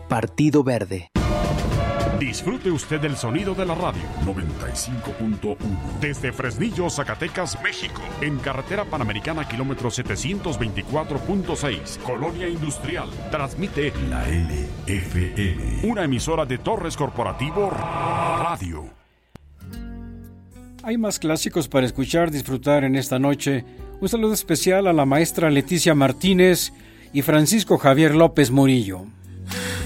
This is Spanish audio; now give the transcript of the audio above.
Partido Verde. Disfrute usted del sonido de la radio 95.1 desde Fresnillo, Zacatecas, México, en carretera panamericana kilómetro 724.6, Colonia Industrial. Transmite la LFM, una emisora de Torres Corporativo Radio. Hay más clásicos para escuchar, disfrutar en esta noche. Un saludo especial a la maestra Leticia Martínez y Francisco Javier López Murillo.